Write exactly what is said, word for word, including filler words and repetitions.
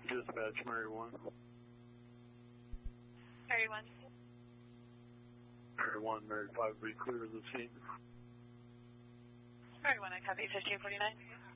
Dispatch, Mary one. Mary one. Mary one, Mary five, be clear of the scene. Mary one, I copy fifteen forty-nine.